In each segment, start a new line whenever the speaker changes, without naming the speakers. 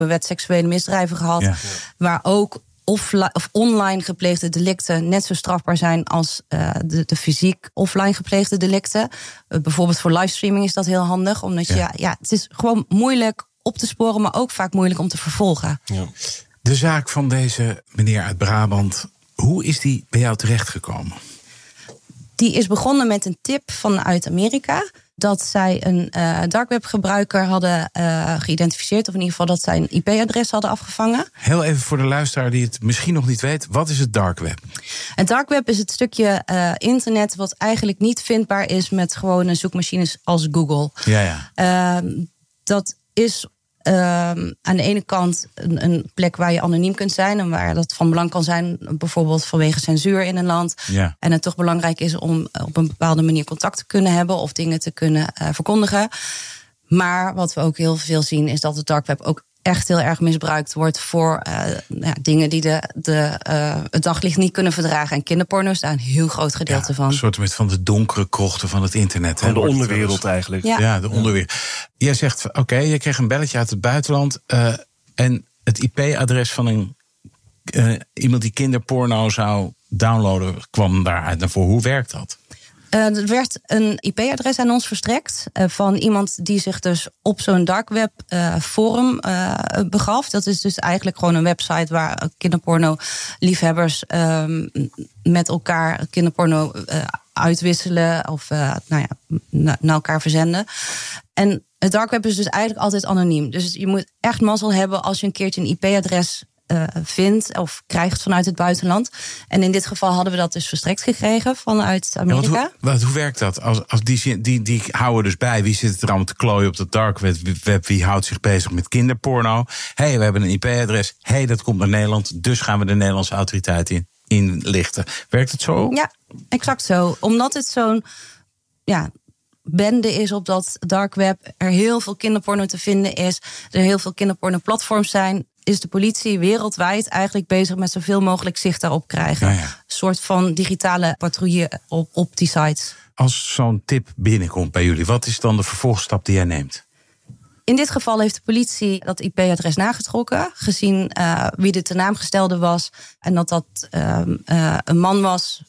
werd seksuele misdrijven gehad. Ja. Waar ook online gepleegde delicten net zo strafbaar zijn als de fysiek offline gepleegde delicten. Bijvoorbeeld voor livestreaming is dat heel handig. Omdat het is gewoon moeilijk op te sporen, maar ook vaak moeilijk om te vervolgen. Ja.
De zaak van deze meneer uit Brabant, hoe is die bij jou terechtgekomen?
Die is begonnen met een tip vanuit Amerika. Dat zij een dark web gebruiker hadden geïdentificeerd. Of in ieder geval dat zij een IP-adres hadden afgevangen.
Heel even voor de luisteraar die het misschien nog niet weet. Wat is het dark web?
Het dark web is het stukje internet wat eigenlijk niet vindbaar is met gewone zoekmachines als Google.
Ja.
Dat is aan de ene kant een plek waar je anoniem kunt zijn. En waar dat van belang kan zijn, bijvoorbeeld vanwege censuur in een land. Ja. En het toch belangrijk is om op een bepaalde manier contact te kunnen hebben of dingen te kunnen verkondigen. Maar wat we ook heel veel zien is dat het dark web ook echt heel erg misbruikt wordt voor dingen die het daglicht niet kunnen verdragen. En kinderporno is daar een heel groot gedeelte van.
Een soort van de donkere krochten van het internet.
Van de onderwereld eigenlijk.
Ja, de onderwereld. Jij zegt, oké, je kreeg een belletje uit het buitenland. En het IP-adres van iemand die kinderporno zou downloaden kwam daaruit naar voren. Hoe werkt dat?
Er werd een IP-adres aan ons verstrekt van iemand die zich dus op zo'n dark web forum begaf. Dat is dus eigenlijk gewoon een website waar kinderporno-liefhebbers met elkaar kinderporno uitwisselen of naar elkaar verzenden. En het dark web is dus eigenlijk altijd anoniem. Dus je moet echt mazzel hebben als je een keertje een IP-adres vindt of krijgt vanuit het buitenland. En in dit geval hadden we dat dus verstrekt gekregen vanuit Amerika.
Ja, hoe werkt dat? Als die houden dus bij wie zit er allemaal te klooien op het dark web, wie houdt zich bezig met kinderporno. We hebben een IP-adres. Dat komt naar Nederland, dus gaan we de Nederlandse autoriteiten inlichten. Werkt het zo?
Ja, exact zo. Omdat het zo'n bende is op dat dark web, er heel veel kinderporno te vinden is, er heel veel kinderporno-platforms zijn, is de politie wereldwijd eigenlijk bezig met zoveel mogelijk zicht daarop krijgen. Een soort van digitale patrouille op die sites.
Als zo'n tip binnenkomt bij jullie, wat is dan de vervolgstap die jij neemt?
In dit geval heeft de politie dat IP-adres nagetrokken, gezien wie de ten naam gestelde was en dat een man was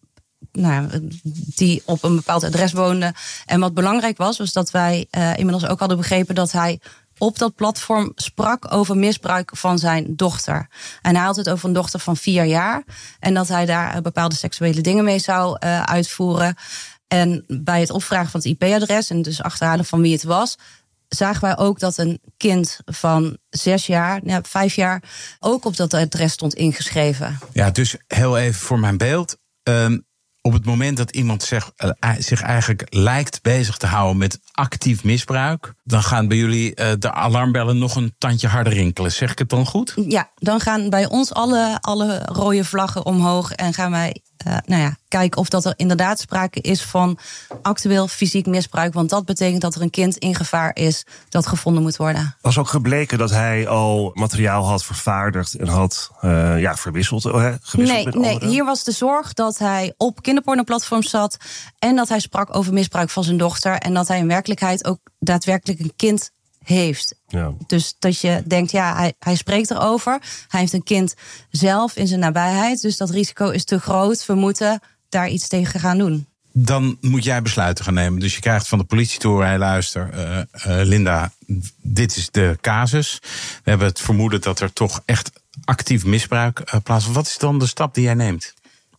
die op een bepaald adres woonde. En wat belangrijk was dat wij inmiddels ook hadden begrepen dat hij op dat platform sprak over misbruik van zijn dochter. En hij had het over een dochter van 4 jaar. En dat hij daar bepaalde seksuele dingen mee zou uitvoeren. En bij het opvragen van het IP-adres en dus achterhalen van wie het was, zagen wij ook dat een kind van 5 jaar, ook op dat adres stond ingeschreven.
Ja, dus heel even voor mijn beeld. Op het moment dat iemand zich eigenlijk lijkt bezig te houden met actief misbruik, dan gaan bij jullie de alarmbellen nog een tandje harder rinkelen. Zeg ik het dan goed?
Ja, dan gaan bij ons alle rode vlaggen omhoog en gaan wij kijken of dat er inderdaad sprake is van actueel fysiek misbruik. Want dat betekent dat er een kind in gevaar is dat gevonden moet worden.
Was ook gebleken dat hij al materiaal had vervaardigd en had verwisseld? Gewisseld met anderen?
Hier was de zorg dat hij op kinderpornoplatforms zat en dat hij sprak over misbruik van zijn dochter en dat hij in werkelijkheid ook daadwerkelijk een kind heeft. Ja. Dus dat je denkt, hij spreekt erover. Hij heeft een kind zelf in zijn nabijheid. Dus dat risico is te groot. We moeten daar iets tegen gaan doen.
Dan moet jij besluiten gaan nemen. Dus je krijgt van de politie te horen, luister, Linda, dit is de casus. We hebben het vermoeden dat er toch echt actief misbruik plaatsvindt. Wat is dan de stap die jij neemt?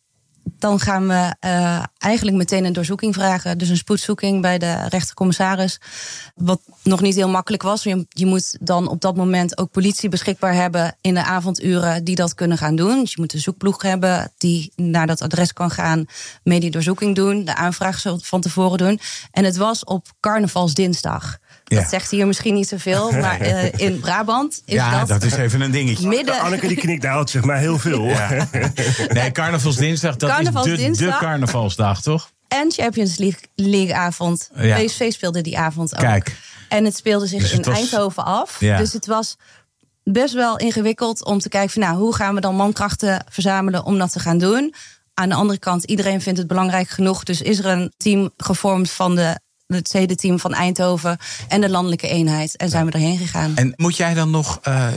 Dan gaan we eigenlijk meteen een doorzoeking vragen. Dus een spoedzoeking bij de rechtercommissaris. Wat nog niet heel makkelijk was. Je moet dan op dat moment ook politie beschikbaar hebben in de avonduren die dat kunnen gaan doen. Dus je moet een zoekploeg hebben die naar dat adres kan gaan, mee die doorzoeking doen, de aanvraag van tevoren doen. En het was op carnavalsdinsdag. Ja. Dat zegt hier misschien niet zoveel, maar in Brabant is
dat is even een dingetje.
Anneke die knikt nou, zeg maar heel veel. Ja.
Nee, carnavalsdinsdag, is de carnavalsdag, toch?
En Champions League avond. Ja. PSV speelde die avond ook.
Kijk.
En het speelde zich in Eindhoven af. Ja. Dus het was best wel ingewikkeld om te kijken van, hoe gaan we dan mankrachten verzamelen om dat te gaan doen. Aan de andere kant, iedereen vindt het belangrijk genoeg. Dus is er een team gevormd van de het zedenteam van Eindhoven en de landelijke eenheid. En zijn we erheen gegaan.
En moet jij dan nog